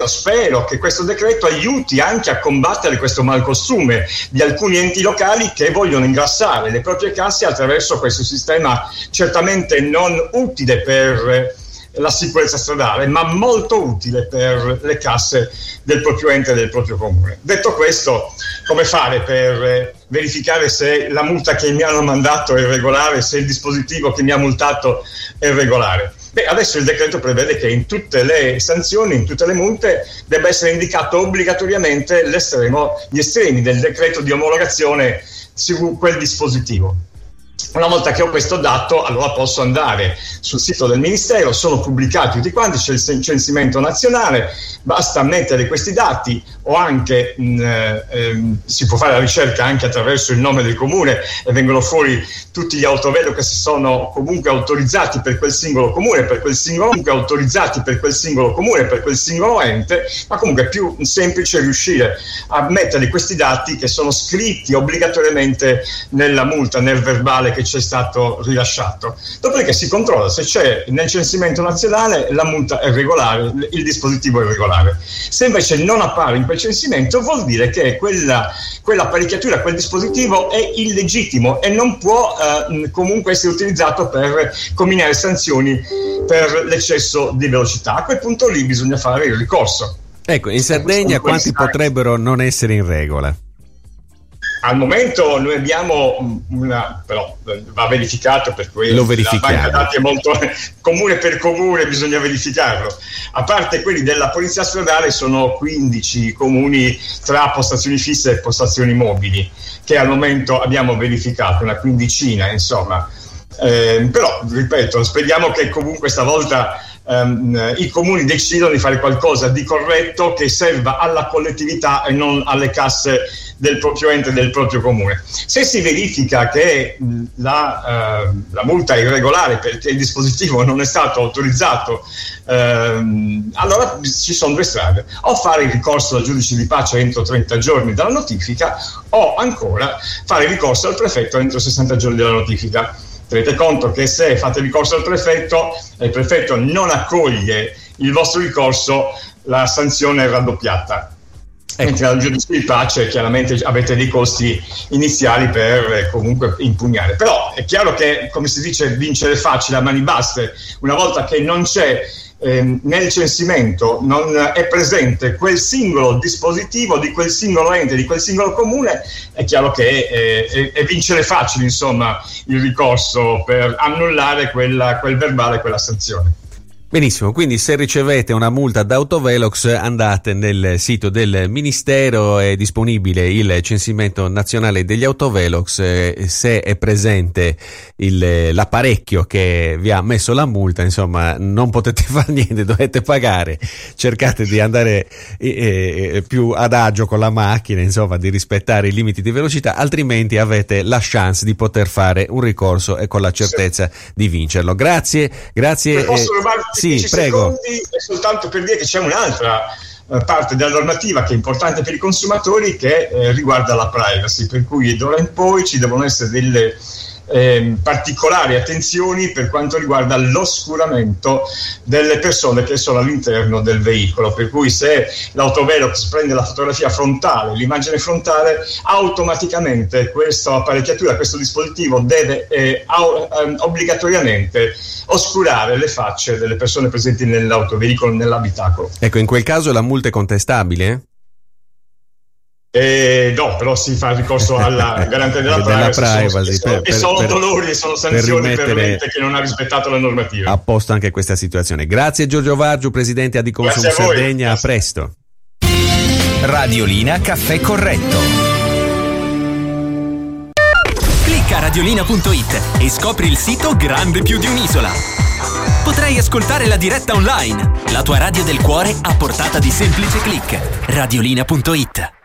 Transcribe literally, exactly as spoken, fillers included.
spero che questo decreto aiuti anche a combattere questo malcostume di alcuni enti locali che vogliono ingrassare le proprie casse attraverso questo sistema certamente non utile per la sicurezza stradale, ma molto utile per le casse del proprio ente e del proprio comune. Detto questo, come fare per verificare se la multa che mi hanno mandato è regolare, se il dispositivo che mi ha multato è regolare? Beh, adesso il decreto prevede che in tutte le sanzioni, in tutte le multe, debba essere indicato obbligatoriamente l'estremo, gli estremi del decreto di omologazione su quel dispositivo. Una volta che ho questo dato, allora posso andare sul sito del Ministero, sono pubblicati tutti quanti, c'è il censimento nazionale, basta mettere questi dati o anche mh, ehm, si può fare la ricerca anche attraverso il nome del comune e vengono fuori tutti gli autovelox che si sono comunque autorizzati per quel singolo comune, per quel singolo comunque autorizzati per quel singolo comune, per quel singolo ente, ma comunque è più semplice riuscire a mettere questi dati che sono scritti obbligatoriamente nella multa, nel verbale che c'è stato rilasciato. Dopodiché si controlla se c'è nel censimento nazionale la multa è regolare, il dispositivo è regolare. Se invece non appare in quel censimento, vuol dire che quella, quell'apparecchiatura, quel dispositivo è illegittimo e non può eh, comunque essere utilizzato per comminare sanzioni per l'eccesso di velocità. A quel punto lì bisogna fare il ricorso. Ecco, in Sardegna quanti potrebbero non essere in regola? Al momento noi abbiamo una, però va verificato, per cui lo la banca dati è molto comune per comune, bisogna verificarlo. A parte quelli della polizia stradale, sono quindici comuni tra postazioni fisse e postazioni mobili che al momento abbiamo verificato, una quindicina insomma. Eh, però ripeto, speriamo che comunque stavolta Um, i comuni decidono di fare qualcosa di corretto che serva alla collettività e non alle casse del proprio ente, del proprio comune. Se si verifica che la, uh, la multa è irregolare perché il dispositivo non è stato autorizzato, uh, allora ci sono due strade: o fare il ricorso al giudice di pace entro trenta giorni dalla notifica, o ancora fare il ricorso al prefetto entro sessanta giorni dalla notifica. Tenete conto che se fate ricorso al prefetto e il prefetto non accoglie il vostro ricorso, la sanzione è raddoppiata. Ecco. Mentre al giudice di pace chiaramente avete dei costi iniziali per eh, comunque impugnare. Però è chiaro che, come si dice, vincere facile a mani basse. Una volta che non c'è eh, nel censimento, non è presente quel singolo dispositivo di quel singolo ente, di quel singolo comune, è chiaro che è, è, è vincere facile insomma il ricorso per annullare quella, quel verbale, quella sanzione. Benissimo, quindi se ricevete una multa da autovelox andate nel sito del Ministero, è disponibile il censimento nazionale degli autovelox, se è presente il, l'apparecchio che vi ha messo la multa, insomma non potete fare niente, dovete pagare, cercate di andare eh, eh, più ad agio con la macchina, insomma di rispettare i limiti di velocità, altrimenti avete la chance di poter fare un ricorso e con la certezza sì. di vincerlo. Grazie, grazie. Posso rubarti Sì, dieci prego. secondi soltanto per dire che c'è un'altra eh, parte della normativa che è importante per i consumatori, che eh, riguarda la privacy, per cui d'ora in poi ci devono essere delle eh, particolari attenzioni per quanto riguarda l'oscuramento delle persone che sono all'interno del veicolo, per cui se l'autovelox prende la fotografia frontale, l'immagine frontale, automaticamente questa apparecchiatura, questo dispositivo deve eh, au- eh, obbligatoriamente oscurare le facce delle persone presenti nell'autoveicolo, nell'abitacolo. Ecco, in quel caso la multa è contestabile? Eh, no, però si fa ricorso alla garanzia della, della privacy, privacy sono, per, e sono per, dolori e sono sanzioni per, per l'ente che non ha rispettato la normativa. A posto anche questa situazione. Grazie Giorgio Vargiu, presidente Adiconsum Sardegna, a presto. Radiolina Caffè Corretto. Clicca radiolina punto it e scopri il sito grande più di un'isola. Potrai ascoltare la diretta online, la tua radio del cuore a portata di semplice click. radiolina punto it.